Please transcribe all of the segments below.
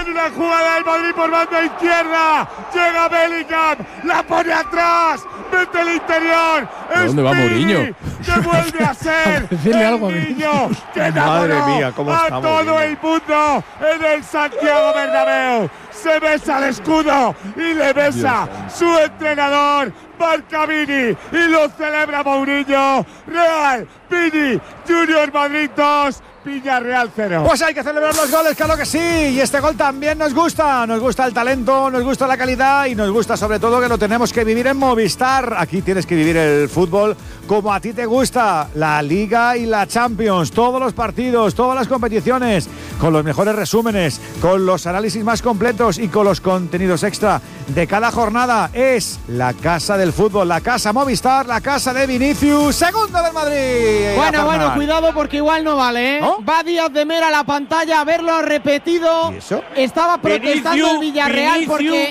En una jugada del Madrid por banda izquierda. Llega Bellingham. La pone atrás. Mete el interior. ¿Dónde va Mourinho? Que vuelve a ser decirle algo a niño que Madre enamoró mía, cómo a está todo Mourinho. el mundo en el Santiago Bernabéu. Se besa el escudo y le besa su entrenador Marca Vini y lo celebra Mourinho. Real Vini Junior Madrid 2, Villarreal 0. Pues hay que celebrar los goles, claro que sí. Y este gol también nos gusta. Nos gusta el talento, nos gusta la calidad y nos gusta sobre todo que lo tenemos que vivir en Movistar. Aquí tienes que vivir el fútbol como a ti te gusta. La Liga y la Champions. Todos los partidos, todas las competiciones. Con los mejores resúmenes, con los análisis más completos y con los contenidos extra de cada jornada. Es la casa del fútbol, la casa Movistar, la casa de Vinicius. Segundo del Madrid. Bueno, cuidado porque igual no vale, ¿eh? ¿No? Va Díaz de Mera a la pantalla a verlo repetido. ¿Y eso? Estaba protestando el Villarreal porque…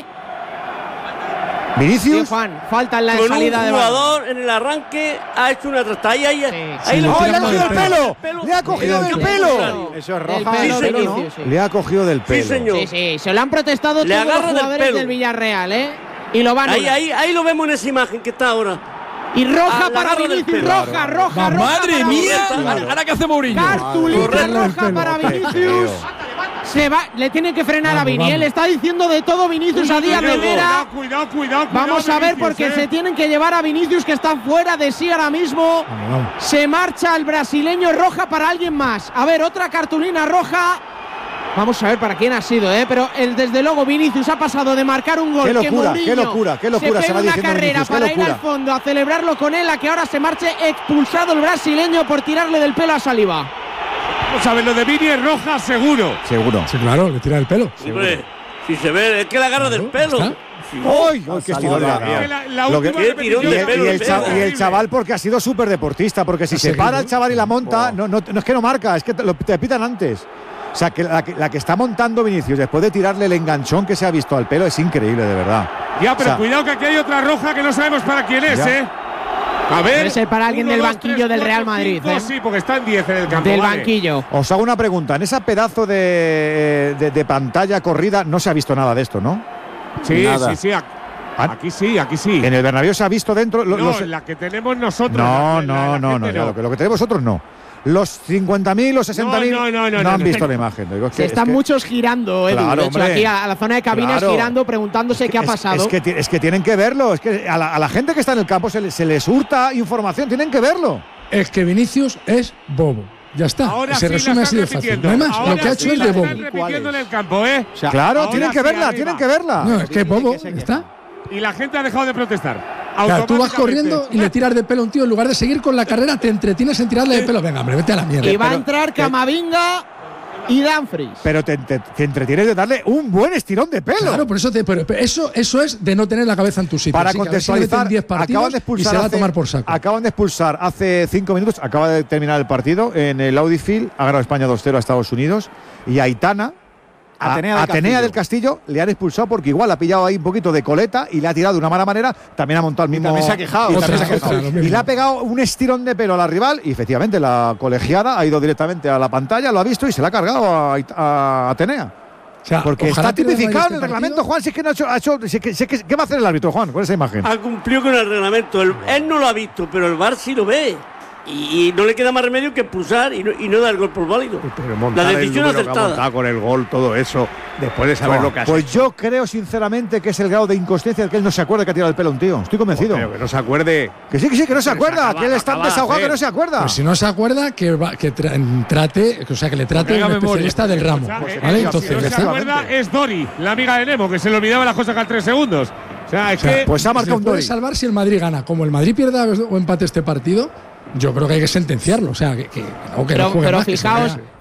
Sí, Vinicius. Juan, falta en la Con salida un de jugador en el arranque ha hecho una trastalla y ahí ¡Oh, le ha tiramos cogido el del pelo! ¡Le ha cogido del pelo! Eso es Del roja. pelo Sí, de señor. Vinicius, sí. Le ha cogido del pelo. Sí, señor. Sí, se lo han protestado Le todos los agarra del jugadores pelo. del Villarreal, ¿eh? Y lo van a Ahí lo vemos en esa imagen que está ahora. Y roja la para agarra del Vinicius, pelo. roja. ¡Madre para mía! Vinicius. ¿Ahora qué hace Mourinho? Cartulina Correcto. roja para Vinicius. Se va, le tienen que frenar a Vini. Él está diciendo de todo Vinicius a Díaz de Mera. Cuidado. Vamos a ver porque se tienen que llevar a Vinicius que está fuera de sí ahora mismo. Vamos. Se marcha el brasileño, roja para alguien más. A ver, otra cartulina roja. Vamos a ver para quién ha sido, pero desde luego Vinicius ha pasado de marcar un gol. Qué locura, que Mourinho qué locura se se va pega una diciendo carrera Vinicius, qué para ir locura. al fondo a celebrarlo con él, a que ahora se marche expulsado el brasileño por tirarle del pelo a Saliba. Vamos a ver, lo de Vini es roja seguro. Seguro. Sí, claro, le tira el pelo. Hombre, si se ve, es que la agarra del pelo. ¿Está? ¡Uy! ¡Qué estirón le ha dado! La Lo que- última Qué repetición tirón de pelo, Y el chaval porque ha sido súper deportista, porque si se para el chaval y la monta, no es que no marca, es que te pitan antes. O sea, que la que está montando Vinicius después de tirarle el enganchón que se ha visto al pelo es increíble, de verdad. Ya, pero O sea, cuidado que aquí hay otra roja que no sabemos para quién es, Ya. A ver. Debe ser para alguien 1, del 2, banquillo 3, del 4, Real Madrid, 5, ¿eh? Sí, porque están 10 en el campo. Del vale. banquillo. Os hago una pregunta. En esa pedazo de pantalla corrida no se ha visto nada de esto, ¿no? Sí, Nada. sí. Aquí sí. En el Bernabéu se ha visto dentro. No, la que tenemos nosotros. No, la gente ya, lo que tenemos nosotros no. Los 50.000, los 60.000 no, han no. visto la imagen. Digo, es que- Están es que- muchos girando, Edu. Claro, de hecho, hombre. aquí a la zona de cabinas Claro. girando, preguntándose qué ha pasado. Es que tienen que verlo. Es que a la gente que está en el campo se les hurta información. Tienen que verlo. Es que Vinicius es bobo. Ya está. Ahora Se sí resume la así de están fácil. repitiendo. No hay más. Ahora Lo que ha hecho sí es la de bobo. están repitiendo en el campo, Claro, ahora tienen que sí, verla, arriba. tienen que verla. No, es que es bobo. Ya está. Y la gente ha dejado de protestar. Claro, tú vas Automáticamente. corriendo y le tiras de pelo a un tío. En lugar de seguir con la carrera, te entretienes en tirarle de pelo. Venga, hombre, vete a la mierda. Y va a entrar Camavinga y Dumfries. Pero te entretienes de darle un buen estirón de pelo. Claro, por eso pero eso es de no tener la cabeza en tu sitio. Para Así que a ver si le contextualizar, meten 10 partidos acaban de expulsar y se va a tomar por saco. Acaban de expulsar hace 5 minutos, acaba de terminar el partido en el Audi Field, ha ganado España 2-0 a Estados Unidos y a Aitana, Atenea del Castillo, le han expulsado porque igual ha pillado ahí un poquito de coleta y le ha tirado de una mala manera, también ha montado el mismo… también se ha quejado. y también se ha Otra, quejado. lo mismo. Y le ha pegado un estirón de pelo a la rival y efectivamente la colegiada ha ido directamente a la pantalla, lo ha visto y se la ha cargado a Atenea. O sea, Porque ojalá está pierda el tipificado en el Madrid este reglamento, partido. Juan, si es que no ha hecho, ¿qué va a hacer el árbitro, Juan, con esa imagen? Ha cumplido con el reglamento. Él no lo ha visto, pero el VAR sí lo ve. Y no le queda más remedio que expulsar y no dar el gol por válido. Pero montar La el decisión número que ha acertada. montado con el gol, todo eso, después de saber lo que ha Pues hecho. yo creo sinceramente que es el grado de inconsciencia del que él no se acuerda que ha tirado el pelo a un tío. Estoy convencido. Pero que no se acuerde. Que sí, que no se acuerda. acaba- Que él está acaba de desahogado, que hacer. no se acuerda. Pues si no se acuerda, que trate, o sea, que le trate haga un memoria. especialista del ramo. O sea, ¿Vale? si Entonces, no ya se está. acuerda, es Dori, la amiga de Nemo, que se le olvidaba las cosas cada 3 segundos. O sea, es O sea, que. Pues ha se marcado un puede Dori. salvar si el Madrid gana. Como el Madrid pierda o empate este partido, yo creo que hay que sentenciarlo. O sea, que no juegue Pero más, que se fijaos, vea.